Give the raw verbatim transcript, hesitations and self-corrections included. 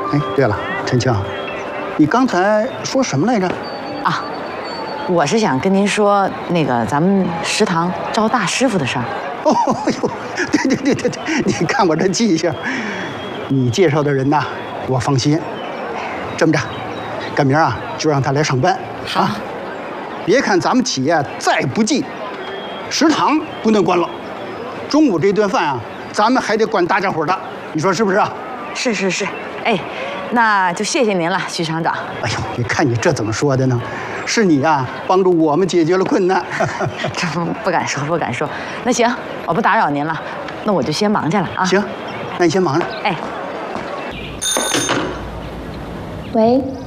哎，对了，陈庆，你刚才说什么来着？ 啊，我是想跟您说那个咱们食堂招大师傅的事儿。 哦呦，对对对对对，你看我这记性，你介绍的人呐，我放心。这么着，赶明儿啊就让他来上班。 好。啊， 别看咱们企业再不济，食堂不能关了，中午这顿饭啊，咱们还得管大家伙的，你说是不是啊？ 是是是，哎，那就谢谢您了，徐厂长。 哎呦，你看你这怎么说的呢？是你啊，帮助我们解决了困难。 这不不敢说，不敢说。那行，我不打扰您了，那我就先忙去了啊。 行，那你先忙着。 哎， 喂。